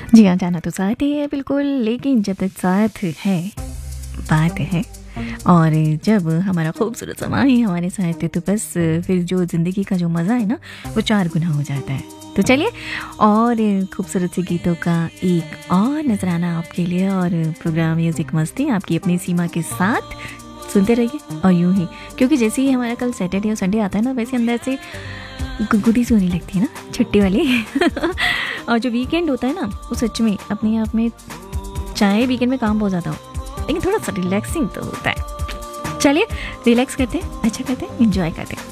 जी हाँ, जाना तो साथ ही है बिल्कुल, लेकिन जब तक साथ है, बात है। और जब हमारा खूबसूरत समा ही हमारे साथ है तो बस फिर जो ज़िंदगी का जो मज़ा है ना वो 4 गुना हो जाता है। तो चलिए और खूबसूरत से गीतों का एक और नजराना आपके लिए और प्रोग्राम म्यूज़िक मस्ती आपकी अपनी सीमा के साथ सुनते रहिए और यूं ही, क्योंकि जैसे ही हमारा कल सैटरडे और संडे आता है ना वैसे अंदर से गुदगुदी सी होने लगती है ना छुट्टी वाली और जो वीकेंड होता है ना वो सच में अपने आप में, चाहे वीकेंड में काम बहुत ज़्यादा हो लेकिन थोड़ा सा रिलैक्सिंग तो होता है। चलिए रिलैक्स करते हैं, अच्छा करते हैं, एंजॉय करते हैं।